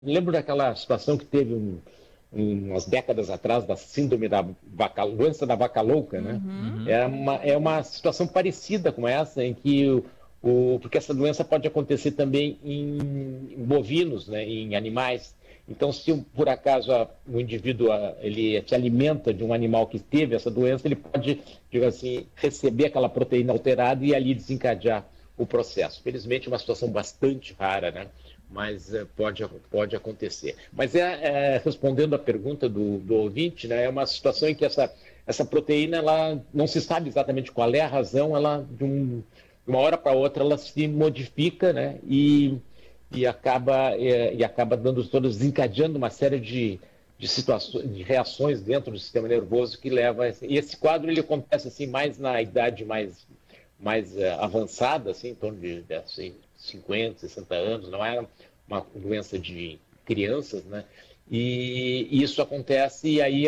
lembro daquela situação que teve umas décadas atrás da síndrome da doença da vaca louca, né? Uhum. É uma situação parecida com essa, em que porque essa doença pode acontecer também em bovinos, né, em animais. Então, se por acaso o indivíduo ele se alimenta de um animal que teve essa doença, ele pode, digamos assim, receber aquela proteína alterada e ali desencadear o processo. Felizmente, é uma situação bastante rara, né? Mas pode acontecer. Mas respondendo à pergunta do ouvinte, né, é uma situação em que essa proteína, ela não se sabe exatamente qual é a razão, ela de uma hora para outra ela se modifica, né, e acaba dando todas, desencadeando uma série de situações, de reações dentro do sistema nervoso que leva e esse quadro ele acontece assim mais na idade mais avançada, assim, em torno de assim, 50, 60 anos, não é uma doença de crianças, né? E isso acontece e aí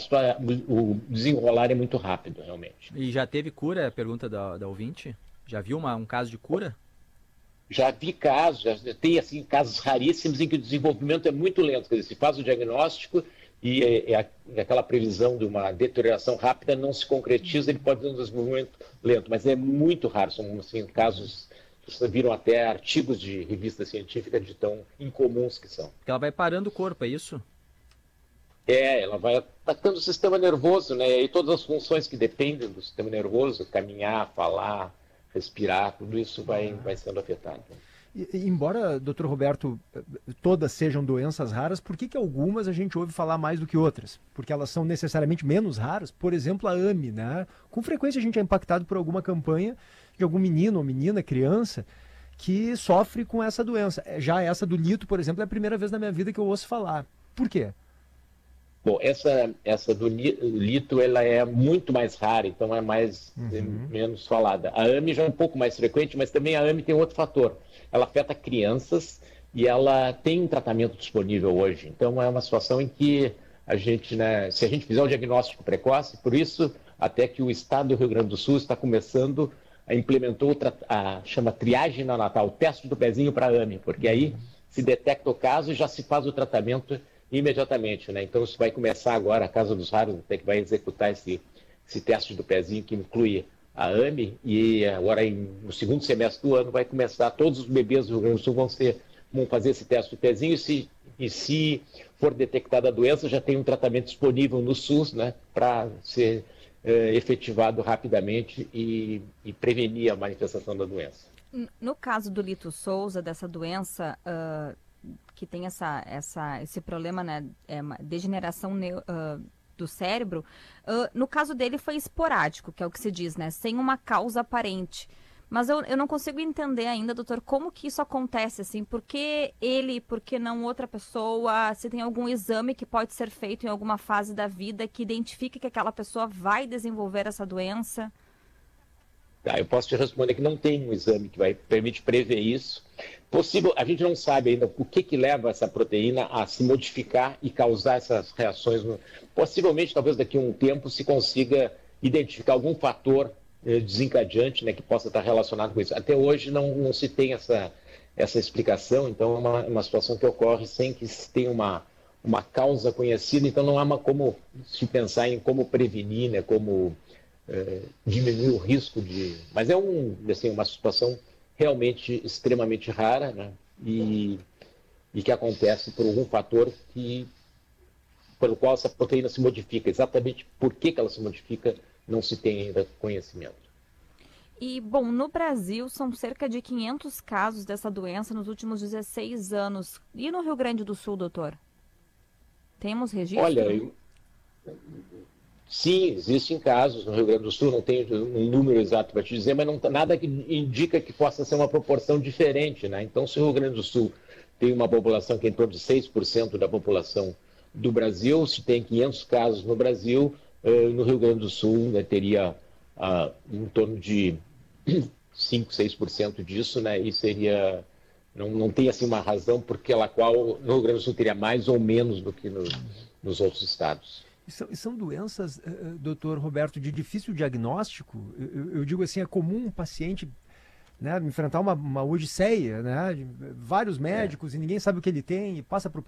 o desenrolar é muito rápido, realmente. E já teve cura, a pergunta da ouvinte? Já viu um caso de cura? Já vi casos, já tem assim, casos raríssimos em que o desenvolvimento é muito lento, quer dizer, se faz o diagnóstico e aquela previsão de uma deterioração rápida não se concretiza, ele pode ter um desenvolvimento lento, mas é muito raro, são assim, casos que viram até artigos de revista científica de tão incomuns que são. Porque ela vai parando o corpo, é isso? Ela vai atacando o sistema nervoso, né? E todas as funções que dependem do sistema nervoso, caminhar, falar, respirar, tudo isso vai sendo afetado. Embora, doutor Roberto, todas sejam doenças raras, por que algumas a gente ouve falar mais do que outras? Porque elas são necessariamente menos raras? Por exemplo, a AME, né? Com frequência a gente é impactado por alguma campanha de algum menino ou menina, criança, que sofre com essa doença. Já essa do lito, por exemplo, é a primeira vez na minha vida que eu ouço falar. Por quê? Bom, essa do lito ela é muito mais rara, então menos falada. A AME já é um pouco mais frequente, mas também a AME tem outro fator. Ela afeta crianças e ela tem um tratamento disponível hoje. Então é uma situação em que a gente, né, se a gente fizer o diagnóstico precoce, por isso até que o Estado do Rio Grande do Sul está começando implementou chama triagem neonatal, o teste do pezinho para a AME, porque aí se detecta o caso e já se faz o tratamento imediatamente, né? Então isso vai começar agora, a Casa dos Raros até que vai executar esse teste do pezinho que inclui a AME e agora no segundo semestre do ano vai começar, todos os bebês do Rio Grande do Sul vão fazer esse teste do pezinho e se for detectada a doença já tem um tratamento disponível no SUS, né, para ser efetivado rapidamente e prevenir a manifestação da doença. No caso do Lito Souza, dessa doença, que tem esse problema, né, degeneração do cérebro, no caso dele foi esporádico, que é o que se diz, né, sem uma causa aparente. Mas eu não consigo entender ainda, doutor, como que isso acontece, assim, por que ele, por que não outra pessoa, se tem algum exame que pode ser feito em alguma fase da vida que identifique que aquela pessoa vai desenvolver essa doença? Tá, eu posso te responder que não tem um exame que permite prever isso. Possível, a gente não sabe ainda o que leva essa proteína a se modificar e causar essas reações. Possivelmente, talvez daqui a um tempo, se consiga identificar algum fator desencadeante, né, que possa estar relacionado com isso. Até hoje não se tem essa explicação, então é uma situação que ocorre sem que se tenha uma causa conhecida, então não há como se pensar em como prevenir, né, como diminuir o risco de... Mas é uma situação realmente extremamente rara, né? E que acontece por algum fator pelo qual essa proteína se modifica. Exatamente por que ela se modifica não se tem ainda conhecimento. E, bom, no Brasil são cerca de 500 casos dessa doença nos últimos 16 anos. E no Rio Grande do Sul, doutor? Temos registro? Olha, sim, existem casos no Rio Grande do Sul, não tenho um número exato para te dizer, mas nada que indica que possa ser uma proporção diferente, né? Então, se o Rio Grande do Sul tem uma população que é em torno de 6% da população do Brasil, se tem 500 casos no Brasil, no Rio Grande do Sul, né, teria em torno de 5, 6% disso, né? E seria... Não tem assim uma razão porque a qual no Rio Grande do Sul teria mais ou menos do que nos outros estados. E são doenças, doutor Roberto, de difícil diagnóstico? Eu digo assim, é comum um paciente né? Enfrentar uma odisseia, né? De vários médicos e ninguém sabe o que ele tem e passa por